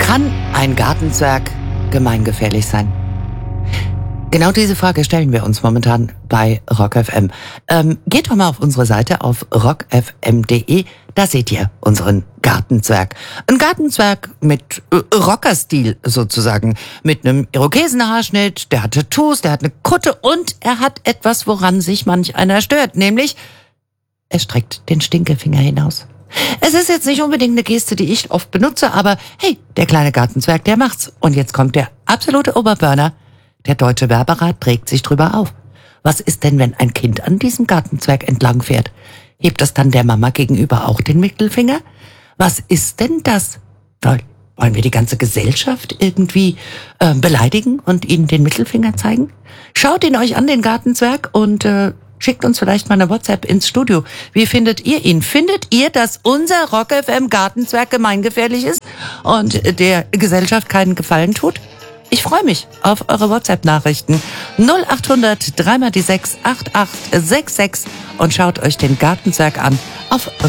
Kann ein Gartenzwerg gemeingefährlich sein? Genau diese Frage stellen wir uns momentan bei Rock FM. Geht doch mal auf unsere Seite auf rockfm.de, da seht ihr unseren Gartenzwerg. Ein Gartenzwerg mit Rockerstil sozusagen, mit einem Irokesenhaarschnitt, der hat Tattoos, der hat eine Kutte und er hat etwas, woran sich manch einer stört, nämlich er streckt den Stinkefinger hinaus. Es ist jetzt nicht unbedingt eine Geste, die ich oft benutze, aber hey, der kleine Gartenzwerg, der macht's. Und jetzt kommt der absolute Oberburner. Der Deutsche Werberat trägt sich drüber auf. Was ist denn, wenn ein Kind an diesem Gartenzwerg entlang fährt? Hebt das dann der Mama gegenüber auch den Mittelfinger? Was ist denn das? Wollen wir die ganze Gesellschaft irgendwie beleidigen und ihnen den Mittelfinger zeigen? Schaut ihn euch an, den Gartenzwerg, und schickt uns vielleicht mal eine WhatsApp ins Studio. Wie findet ihr ihn? Findet ihr, dass unser Rock FM Gartenzwerg gemeingefährlich ist und der Gesellschaft keinen Gefallen tut? Ich freue mich auf eure WhatsApp-Nachrichten 0800 3 mal die 6 8866 und schaut euch den Gartenzwerg an auf